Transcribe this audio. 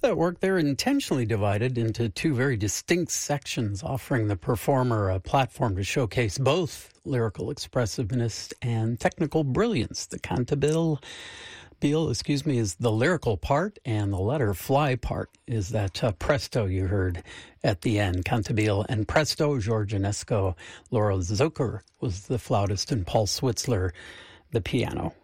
That work, they're intentionally divided into two very distinct sections, offering the performer a platform to showcase both lyrical expressiveness and technical brilliance. The cantabile, is the lyrical part, and the letter fly part is that presto you heard at the end. Cantabile and presto, George Enesco, Laura Zucker was the flautist, and Paul Switzler, the piano.